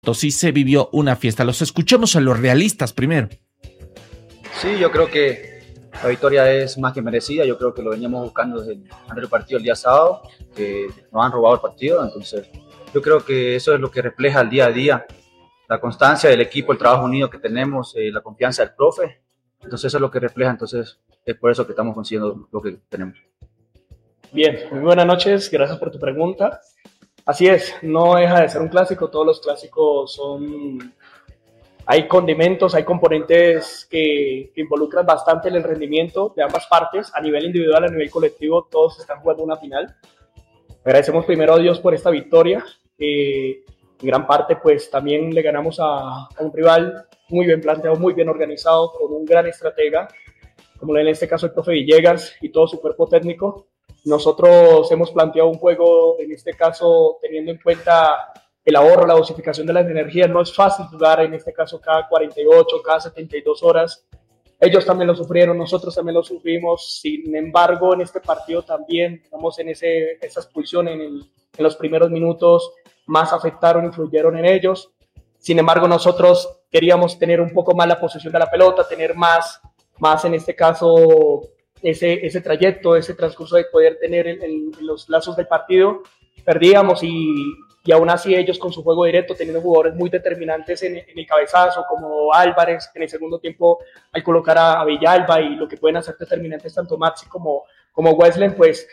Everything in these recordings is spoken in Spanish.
Potosí se vivió una fiesta. Los escuchemos a los realistas primero. Sí, yo creo que la victoria es más que merecida. Yo creo que lo veníamos buscando desde el anterior partido el día sábado, que nos han robado el partido. Entonces, yo creo que eso es lo que refleja el día a día, la constancia del equipo, el trabajo unido que tenemos, la confianza del profe. Entonces, eso es lo que refleja. Entonces, es por eso que estamos consiguiendo lo que tenemos. Bien, muy buenas noches. Gracias por tu pregunta. Así es, no deja de ser un clásico. Todos los clásicos son... Hay condimentos, hay componentes que involucran bastante el rendimiento de ambas partes, a nivel individual, a nivel colectivo. Todos están jugando una final. Agradecemos primero a Dios por esta victoria. En gran parte, pues también le ganamos a un rival muy bien planteado, muy bien organizado, con un gran estratega, como en este caso el profe Villegas y todo su cuerpo técnico. Nosotros hemos planteado un juego, en este caso, teniendo en cuenta el ahorro, la dosificación de las energías. No es fácil jugar, en este caso, cada 48, cada 72 horas. Ellos también lo sufrieron, nosotros también lo sufrimos. Sin embargo, en este partido también estamos en esa expulsión en los primeros minutos, más afectaron, influyeron en ellos. Sin embargo, nosotros queríamos tener un poco más la posesión de la pelota, tener más en este caso, ese trayecto, ese transcurso de poder tener en los lazos del partido. Perdíamos y aún así ellos con su juego directo, teniendo jugadores muy determinantes en el cabezazo, como Álvarez, en el segundo tiempo al colocar a Villalba, y lo que pueden hacer determinantes tanto Maxi como Wesley, pues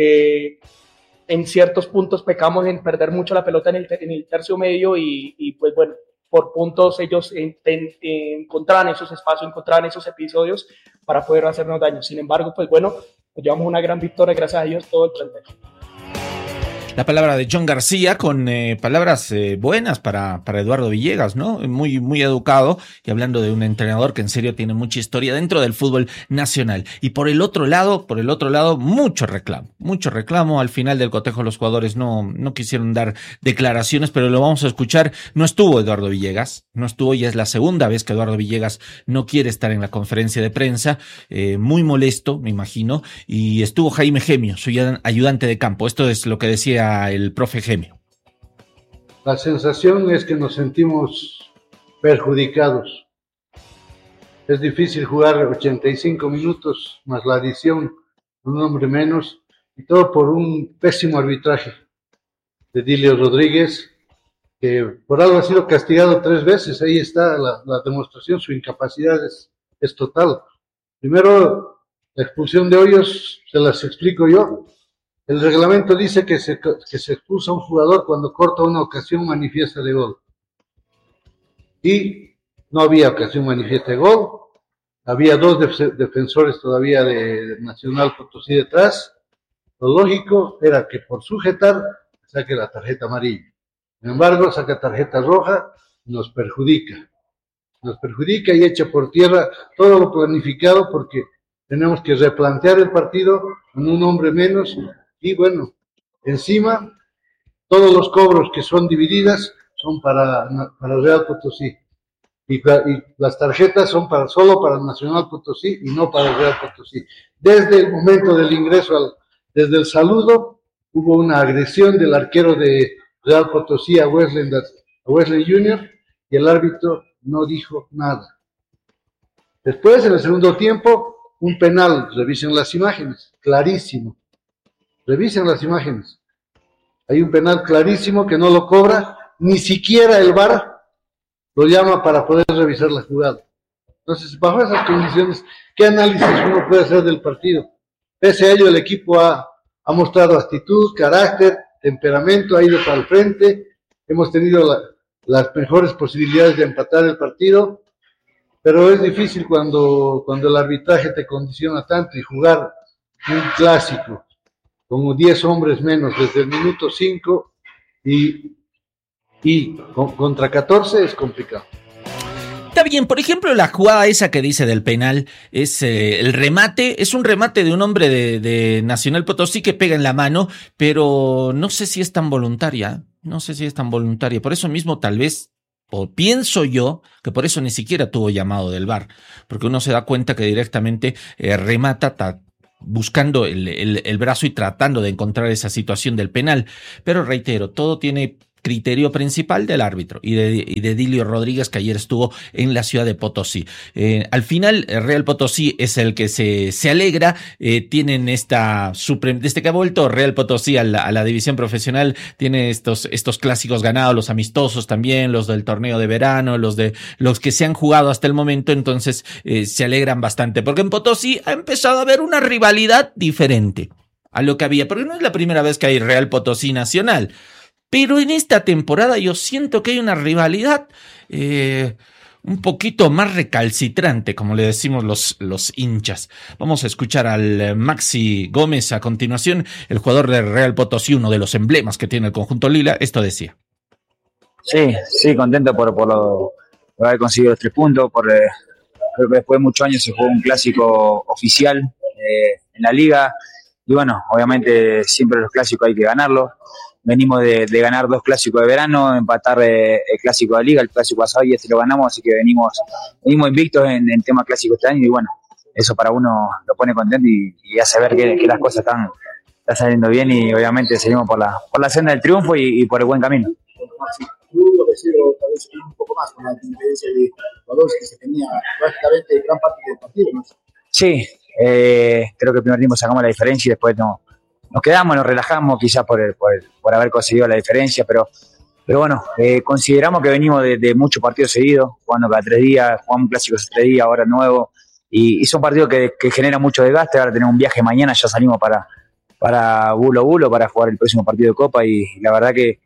en ciertos puntos pecamos en perder mucho la pelota en el tercio medio y pues bueno, por puntos ellos encontraban esos espacios, encontraban esos episodios para poder hacernos daño. Sin embargo, pues bueno, nos llevamos una gran victoria, gracias a Dios, todo el plantel. La palabra de John García con palabras buenas para Eduardo Villegas, ¿no? Muy, muy educado, y hablando de un entrenador que en serio tiene mucha historia dentro del fútbol nacional. Y por el otro lado, mucho reclamo. Al final del cotejo los jugadores no quisieron dar declaraciones, pero lo vamos a escuchar. No estuvo Eduardo Villegas, y es la segunda vez que Eduardo Villegas no quiere estar en la conferencia de prensa, muy molesto, me imagino, y estuvo Jaime Gemio, su ayudante de campo. Esto es lo que decía el profe Gemio. La sensación es que nos sentimos perjudicados. Es difícil jugar 85 minutos más la adición, un hombre menos, y todo por un pésimo arbitraje de Dilio Rodríguez, que por algo ha sido castigado 3 veces. Ahí está la demostración, su incapacidad es total. Primero, la expulsión de Hoyos, se las explico yo. El reglamento dice que se expulsa a un jugador cuando corta una ocasión manifiesta de gol. Y no había ocasión manifiesta de gol. Había 2 defensores todavía de Nacional Potosí detrás. Lo lógico era que por sujetar saque la tarjeta amarilla. Sin embargo, saca tarjeta roja y nos perjudica y echa por tierra todo lo planificado, porque tenemos que replantear el partido con un hombre menos. Y bueno, encima, todos los cobros que son divididas son para Real Potosí. Y las tarjetas son solo para Nacional Potosí y no para Real Potosí. Desde el momento del ingreso, desde el saludo, hubo una agresión del arquero de Real Potosí a Wesley Jr. y el árbitro no dijo nada. Después, en el segundo tiempo, un penal, revisen las imágenes, clarísimo. Revisen las imágenes. Hay un penal clarísimo que no lo cobra, ni siquiera el VAR lo llama para poder revisar la jugada. Entonces, bajo esas condiciones, ¿qué análisis uno puede hacer del partido? Pese a ello, el equipo ha mostrado actitud, carácter, temperamento, ha ido para el frente. Hemos tenido las mejores posibilidades de empatar el partido, pero es difícil cuando el arbitraje te condiciona tanto, y jugar un clásico como 10 hombres menos desde el minuto 5 y contra 14 es complicado. Está bien, por ejemplo, la jugada esa que dice del penal es el remate, es un remate de un hombre de Nacional Potosí que pega en la mano, pero no sé si es tan voluntaria, por eso mismo tal vez, o pienso yo, que por eso ni siquiera tuvo llamado del VAR, porque uno se da cuenta que directamente remata buscando el brazo y tratando de encontrar esa situación del penal. Pero reitero, todo tiene criterio principal del árbitro y de Dilio Rodríguez, que ayer estuvo en la ciudad de Potosí. Al final, Real Potosí es el que se alegra. Tienen desde que ha vuelto Real Potosí a la división profesional, tiene estos clásicos ganados, los amistosos también, los del torneo de verano, los que se han jugado hasta el momento. Entonces se alegran bastante, porque en Potosí ha empezado a haber una rivalidad diferente a lo que había, porque no es la primera vez que hay Real Potosí Nacional, pero en esta temporada yo siento que hay una rivalidad un poquito más recalcitrante, como le decimos los hinchas. Vamos a escuchar al Maxi Gómez a continuación, el jugador de Real Potosí, uno de los emblemas que tiene el conjunto lila. Esto decía. Sí, contento por haber conseguido los 3 puntos, creo que después de muchos años se jugó un clásico oficial en la liga, y bueno, obviamente siempre los clásicos hay que ganarlos. Venimos de ganar 2 clásicos de verano, empatar el clásico de liga, el clásico pasado, y lo ganamos, así que venimos invictos en tema clásico este año, y bueno, eso para uno lo pone contento y hace ver que las cosas están saliendo bien, y obviamente seguimos por la senda del triunfo y por el buen camino. Tal vez un poco más con la tendencia de jugadores que se tenía prácticamente gran parte del partido, ¿no? Sí, creo que el primer tiempo sacamos la diferencia y después nos quedamos, nos relajamos quizás por haber conseguido la diferencia, pero bueno, consideramos que venimos de muchos partidos seguidos, jugando cada 3 días, jugamos un clásico hace 3 días, ahora nuevo, y son partidos que generan mucho desgaste. Ahora tenemos un viaje mañana, ya salimos para Bulo para jugar el próximo partido de Copa, y la verdad que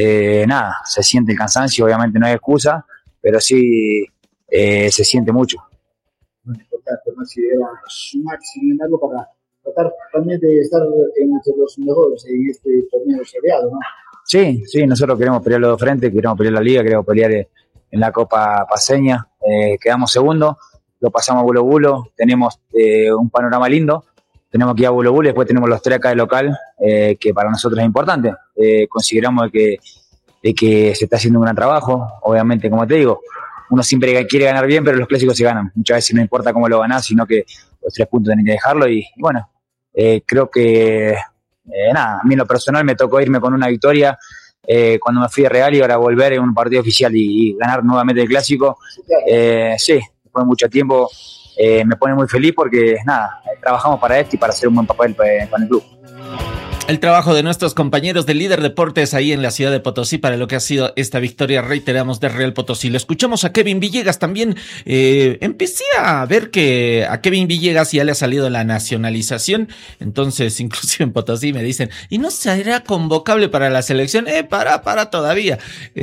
se siente el cansancio, obviamente no hay excusa, pero sí se siente mucho. Muy importante, ¿no? Si era sumar, sin embargo, para tratar también de estar entre los mejores en este torneo seriado, ¿no? Sí, nosotros queremos pelear los 2 frentes, queremos pelear la liga, queremos pelear en la Copa Paceña, quedamos segundos, lo pasamos a Bulo, tenemos un panorama lindo, tenemos que ir a Bulo y después tenemos los 3 acá de local, que para nosotros es importante. Consideramos de que se está haciendo un gran trabajo, obviamente, como te digo, uno siempre quiere ganar bien, pero los clásicos se ganan, muchas veces no importa cómo lo ganás, sino que los 3 puntos tenés que dejarlo, y bueno, creo que a mí en lo personal me tocó irme con una victoria cuando me fui de Real, y ahora volver en un partido oficial y ganar nuevamente el clásico. Sí, después de mucho tiempo me pone muy feliz, porque trabajamos para esto y para hacer un buen papel con el club. El trabajo de nuestros compañeros de Líder Deportes ahí en la ciudad de Potosí para lo que ha sido esta victoria, reiteramos, de Real Potosí. Lo escuchamos a Kevin Villegas también. Empecé a ver que a Kevin Villegas ya le ha salido la nacionalización, entonces inclusive en Potosí me dicen, ¿y no será convocable para la selección? Para todavía.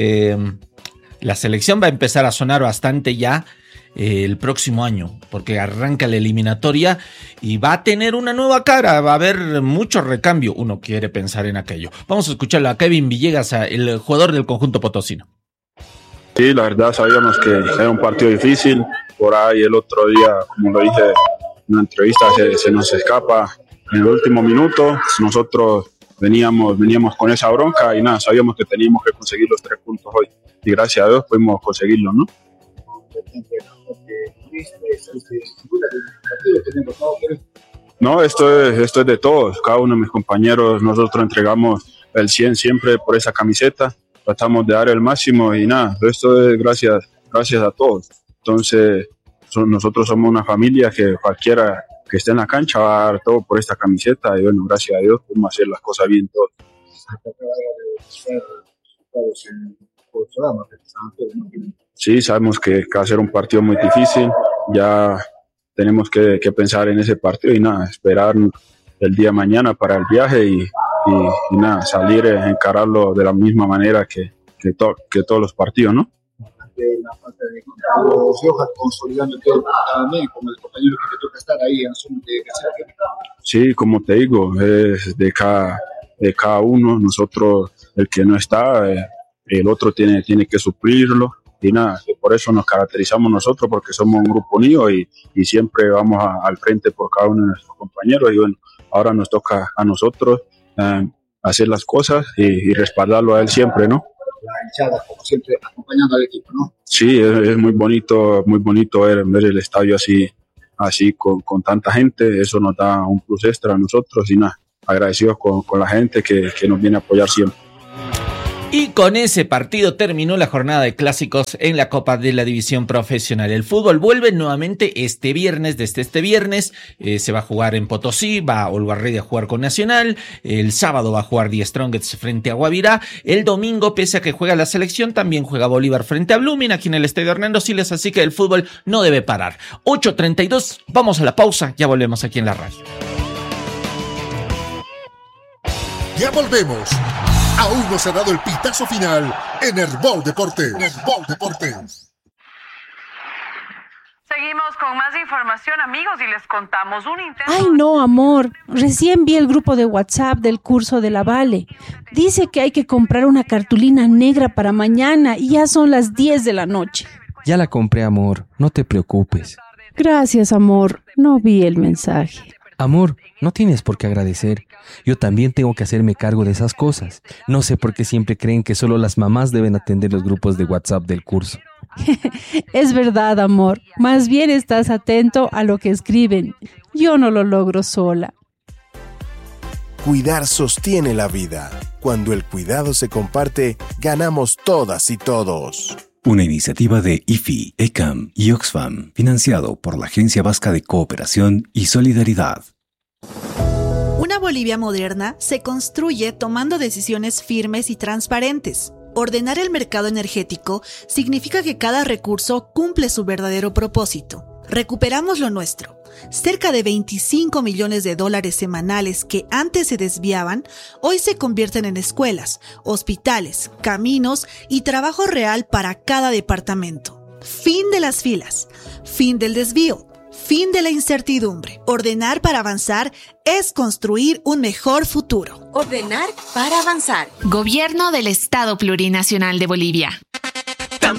La selección va a empezar a sonar bastante ya el próximo año, porque arranca la eliminatoria y va a tener una nueva cara, va a haber mucho recambio. Uno quiere pensar en aquello. Vamos a escucharlo a Kevin Villegas, el jugador del conjunto potosino. Sí, la verdad sabíamos que era un partido difícil. Por ahí el otro día, como lo dije en una entrevista, se nos escapa en el último minuto. Nosotros veníamos con esa bronca y sabíamos que teníamos que conseguir los 3 puntos hoy, y gracias a Dios pudimos conseguirlo, ¿no? No, esto es de todos, cada uno de mis compañeros, nosotros entregamos el 100 siempre por esa camiseta, tratamos de dar el máximo, y esto es gracias a todos. Entonces nosotros somos una familia que cualquiera que esté en la cancha va a dar todo por esta camiseta, y bueno, gracias a Dios podemos hacer las cosas bien todos. Sí, sabemos que va a ser un partido muy difícil, ya tenemos que pensar en ese partido y esperar el día de mañana para el viaje y salir a encararlo de la misma manera que todos los partidos, ¿no? De la falta de los Riojas consolidando todo también, como el compañero que te toca estar ahí en Zoom de Casera. Sí, como te digo, es de cada uno. Nosotros, el que no está, el otro tiene que suplirlo, y por eso nos caracterizamos nosotros, porque somos un grupo unido y siempre vamos al frente por cada uno de nuestros compañeros, y bueno, ahora nos toca a nosotros hacer las cosas y respaldarlo a él siempre, ¿no? La hinchada, como siempre, acompañando al equipo, ¿no? Sí, es muy bonito ver el estadio así con tanta gente. Eso nos da un plus extra a nosotros, y agradecidos con la gente que nos viene a apoyar siempre. Y con ese partido terminó la jornada de clásicos en la Copa de la División Profesional. El fútbol vuelve nuevamente este viernes. Desde este viernes se va a jugar en Potosí, va Olvarredi a jugar con Nacional. El sábado va a jugar Die Strongets frente a Guavirá. El domingo, pese a que juega la selección, también juega Bolívar frente a Blooming aquí en el Estadio Hernando Siles. Así que el fútbol no debe parar. 8:32, vamos a la pausa. Ya volvemos aquí en la radio. Ya volvemos. Aún no se ha dado el pitazo final en Herbol Deportes. Seguimos con más información, amigos, y les contamos un intento... Ay, no, amor. Recién vi el grupo de WhatsApp del curso de la Vale. Dice que hay que comprar una cartulina negra para mañana y ya son las 10 de la noche. Ya la compré, amor. No te preocupes. Gracias, amor. No vi el mensaje. Amor, no tienes por qué agradecer. Yo también tengo que hacerme cargo de esas cosas. No sé por qué siempre creen que solo las mamás deben atender los grupos de WhatsApp del curso. Es verdad, amor. Más bien estás atento a lo que escriben. Yo no lo logro sola. Cuidar sostiene la vida. Cuando el cuidado se comparte, ganamos todas y todos. Una iniciativa de IFI, ECAM y Oxfam, financiado por la Agencia Vasca de Cooperación y Solidaridad. Una Bolivia moderna se construye tomando decisiones firmes y transparentes. Ordenar el mercado energético significa que cada recurso cumple su verdadero propósito. Recuperamos lo nuestro. Cerca de $25 millones semanales que antes se desviaban, hoy se convierten en escuelas, hospitales, caminos y trabajo real para cada departamento. Fin de las filas, fin del desvío, fin de la incertidumbre. Ordenar para avanzar es construir un mejor futuro. Ordenar para avanzar. Gobierno del Estado Plurinacional de Bolivia.